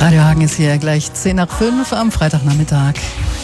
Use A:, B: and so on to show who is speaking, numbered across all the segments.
A: Radio Hagen ist hier gleich 10:05 am Freitagnachmittag.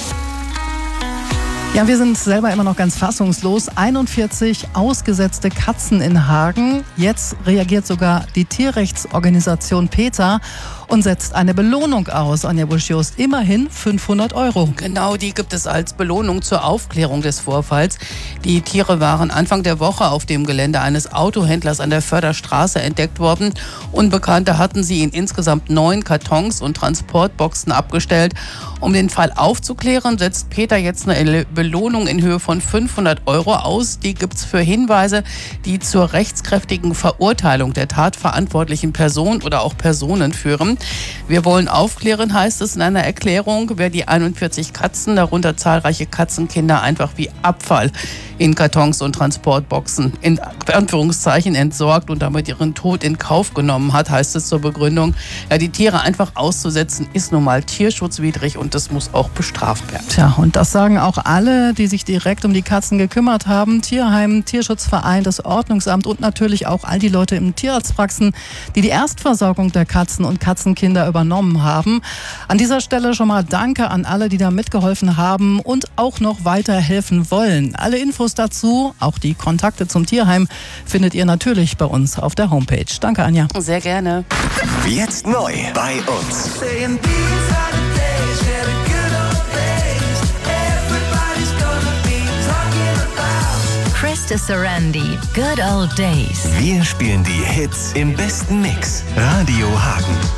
A: Ja, wir sind selber immer noch ganz fassungslos. 41 ausgesetzte Katzen in Hagen. Jetzt reagiert sogar die Tierrechtsorganisation PETA und setzt eine Belohnung aus. Anja Busch-Jost, immerhin 500 €.
B: Genau, die gibt es als Belohnung zur Aufklärung des Vorfalls. Die Tiere waren Anfang der Woche auf dem Gelände eines Autohändlers an der Förderstraße entdeckt worden. Unbekannte hatten sie in insgesamt 9 Kartons und Transportboxen abgestellt. Um den Fall aufzuklären, setzt PETA jetzt eine Belohnung in Höhe von 500 € aus. Die gibt es für Hinweise, die zur rechtskräftigen Verurteilung der tatverantwortlichen Person oder auch Personen führen. Wir wollen aufklären, heißt es in einer Erklärung, wer die 41 Katzen, darunter zahlreiche Katzenkinder, einfach wie Abfall in Kartons und Transportboxen in Anführungszeichen entsorgt und damit ihren Tod in Kauf genommen hat, heißt es zur Begründung. Ja, die Tiere einfach auszusetzen, ist nun mal tierschutzwidrig und das muss auch bestraft werden.
A: Tja, und das sagen auch alle, die sich direkt um die Katzen gekümmert haben. Tierheim, Tierschutzverein, das Ordnungsamt und natürlich auch all die Leute in Tierarztpraxen, die die Erstversorgung der Katzen und Katzenkinder übernommen haben. An dieser Stelle schon mal Danke an alle, die da mitgeholfen haben und auch noch weiterhelfen wollen. Alle Infos dazu, auch die Kontakte zum Tierheim, findet ihr natürlich bei uns auf der Homepage. Danke, Anja.
B: Sehr gerne.
C: Jetzt neu bei uns.
D: Krista Sarandi, Good Old Days.
C: Wir spielen die Hits im besten Mix. Radio Hagen.